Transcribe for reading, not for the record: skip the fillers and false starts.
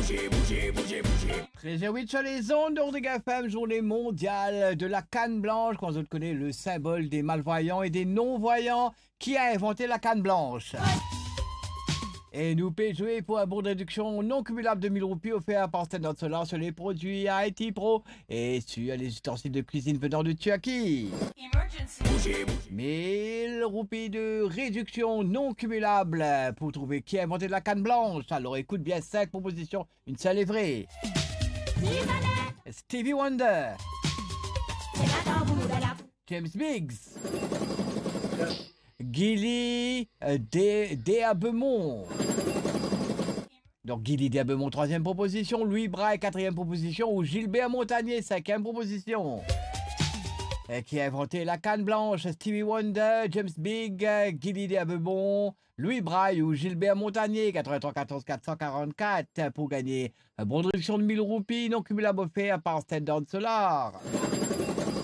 13 h sur les ondes d'Ortega FM, journée mondiale de la canne blanche, qu'on connaît le symbole des malvoyants et des non-voyants. Qui a inventé la canne blanche? Et nous pouvons jouer pour un bon de réduction non cumulable de 1000 roupies offert par Standard Solar sur les produits IT Pro et sur les ustensiles de cuisine venant de Turquie. 1000 roupies de réduction non cumulable pour trouver qui a inventé la canne blanche. Alors écoute bien 5 propositions, une seule est vraie. Stevie Wonder, James Biggs, Gilly D'Abemont. Donc Gilly D'Abemont, 3e proposition, Louis Braille, 4e proposition, ou Gilbert Montagnier, 5e proposition. Qui a inventé la canne blanche? Stevie Wonder, James Biggs, Gilly D'Abemont, Louis Braille ou Gilbert Montagnier. 83 14 444 pour gagner un bon de réduction de 1000 roupies non cumulable offert par Standard Solar.